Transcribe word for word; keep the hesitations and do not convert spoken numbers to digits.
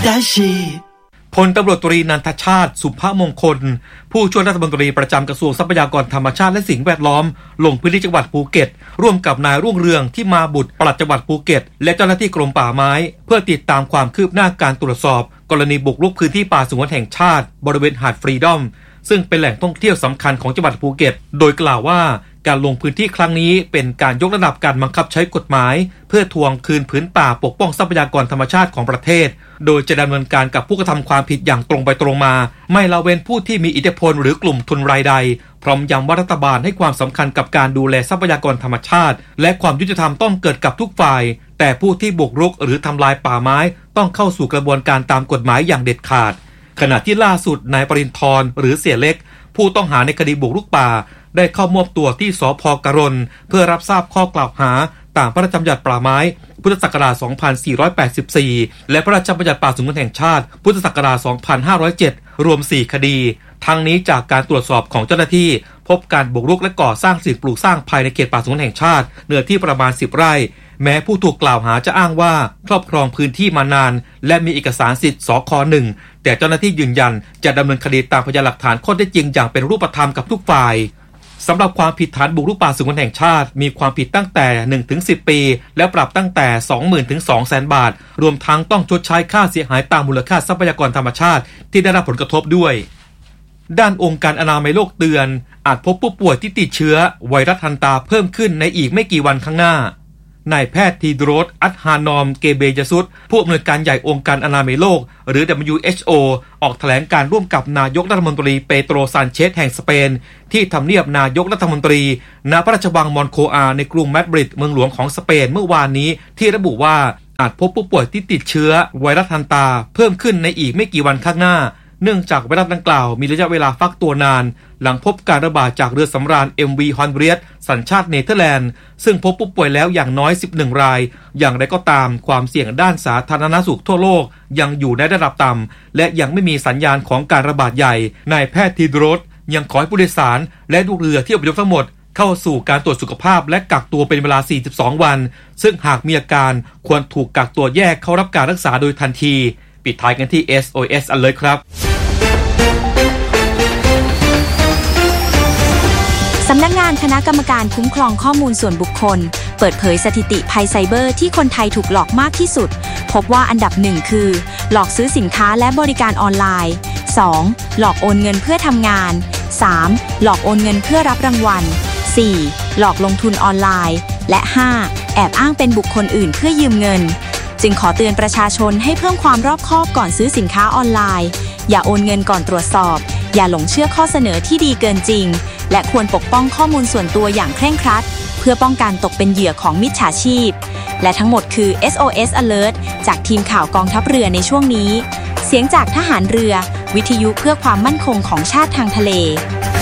กาชิพลตำรวจตรีนันทชาติสุภมงคลผู้ช่วยรัฐมนตรีประจำกระทรวงทรัพยากรธรรมชาติและสิ่งแวดล้อมลงพื้นที่จังหวัดภูเก็ตร่วมกับนายรุ่งเรืองที่มาบุตรปลัดจังหวัดภูเก็ตและเจ้าหน้าที่กรมป่าไม้เพื่อติดตามความคืบหน้าการตรวจสอบกรณีบุกรุกพื้นที่ป่าสงวนแห่งชาติบริเวณหาดฟรีดอมซึ่งเป็นแหล่งท่องเที่ยวสำคัญของจังหวัดภูเก็ตโดยกล่าวว่าการลงพื้นที่ครั้งนี้เป็นการยกระดับการบังคับใช้กฎหมายเพื่อทวงคืนผืนป่าปกป้องทรัพยากรธรรมชาติของประเทศโดยจะดำเนินการกับผู้กระทำความผิดอย่างตรงไปตรงมาไม่ละเว้นผู้ที่มีอิทธิพลหรือกลุ่มทุนรายใดพร้อมย้ำว่ารัฐบาลให้ความสำคัญกับการดูแลทรัพยากรธรรมชาติและความยุติธรรมต้องเกิดกับทุกฝ่ายแต่ผู้ที่บุกรุกหรือทำลายป่าไม้ต้องเข้าสู่กระบวนการตามกฎหมายอย่างเด็ดขาดขณะที่ล่าสุดนายปรินทร์หรือเสี่ยเล็กผู้ต้องหาในคดีบุกรุกป่าได้เข้ามอบตัวที่สภ.กรณเพื่อรับทราบข้อกล่าวหาตามพระราชบัญญัติป่าไม้พุทธศักราชสองพันสี่ร้อยแปดสิบสี่และพระราชบัญญัติป่าสงวนแห่งชาติพุทธศักราชสองพันห้าร้อยเจ็ดรวมสี่คดีทั้งนี้จากการตรวจสอบของเจ้าหน้าที่พบการบุกรุกและก่อสร้างสิ่งปลูกสร้างภายในเขตป่าสงวนแห่งชาติเนื้อที่ประมาณสิบไร่แม้ผู้ถูกกล่าวหาจะอ้างว่าครอบครองพื้นที่มานานและมีเอกสารสิทธิ์สค.หนึ่งแต่เจ้าหน้าที่ยืนยันจะดำเนินคดีตามพยานหลักฐานข้อเท็จจริงอย่างเป็นรูปธรรมกับทุกฝ่ายสำหรับความผิดฐานบุกรุกป่าสงวนแห่งชาติมีความผิดตั้งแต่ หนึ่งถึงสิบ ปีและปรับตั้งแต่ สองหมื่น ถึง สองแสน บาทรวมทั้งต้องชดใช้ค่าเสียหายตามมูลค่าทรัพยากรธรรมชาติที่ได้รับผลกระทบด้วยด้านองค์การอนามัยโลกเตือนอาจพบผู้ป่วยที่ติดเชื้อไวรัสฮันตาเพิ่มขึ้นในอีกไม่กี่วันข้างหน้านายแพทย์ทีโดรส อัดฮานอม เกเบยซุสผู้อำนวยการใหญ่องค์การอนามัยโลกหรือ ดับเบิลยู เอช โอ ออกแถลงการร่วมกับนายกรัฐมนตรีเปโตร ซานเชสแห่งสเปนที่ทำเนียบนายกรัฐมนตรีณพระราชวังมอนโคอาในกรุงมาดริดเมืองหลวงของสเปนเมื่อวานนี้ที่ระบุว่าอาจพบผู้ป่วยที่ติดเชื้อไวรัสฮันตาเพิ่มขึ้นในอีกไม่กี่วันข้างหน้าเนื่องจากไวรัสดังกล่าวมีระยะเวลาฟักตัวนานหลังพบการระบาดจากเรือสำราญ เอ็ม วี Honvriet สัญชาติเนเธอร์แลนด์ซึ่งพบผู้ป่วยแล้วอย่างน้อยสิบเอ็ดรายอย่างไรก็ตามความเสี่ยงด้านสาธารณสุขทั่วโลกยังอยู่ในระดับต่ำและยังไม่มีสัญญาณของการระบาดใหญ่นายแพทย์ทีโดรสยังขอให้ผู้โดยสารและลูกเรือที่อพยพทั้งหมดเข้าสู่การตรวจสุขภาพและกักตัวเป็นเวลาสี่สิบสองวันซึ่งหากมีอาการควรถูกกักตัวแยกเข้ารับการรักษาโดยทันทีปิดท้ายกันที่ เอส โอ เอส Alert ครับสำนักงานคณะกรรมการคุ้มครองข้อมูลส่วนบุคคลเปิดเผยสถิติภัยไซเบอร์ที่คนไทยถูกหลอกมากที่สุดพบว่าอันดับหนึ่งคือหลอกซื้อสินค้าและบริการออนไลน์ สอง หลอกโอนเงินเพื่อทำงาน สาม หลอกโอนเงินเพื่อรับรางวัล สี่ หลอกลงทุนออนไลน์และ ห้า แอบอ้างเป็นบุคคลอื่นเพื่อยืมเงินจึงขอเตือนประชาชนให้เพิ่มความรอบคอบก่อนซื้อสินค้าออนไลน์อย่าโอนเงินก่อนตรวจสอบอย่าหลงเชื่อข้อเสนอที่ดีเกินจริงและควรปกป้องข้อมูลส่วนตัวอย่างเคร่งครัดเพื่อป้องกันตกเป็นเหยื่อของมิจฉาชีพและทั้งหมดคือ เอส โอ เอส Alert จากทีมข่าวกองทัพเรือในช่วงนี้เสียงจากทหารเรือวิทยุเพื่อความมั่นคงของชาติทางทะเล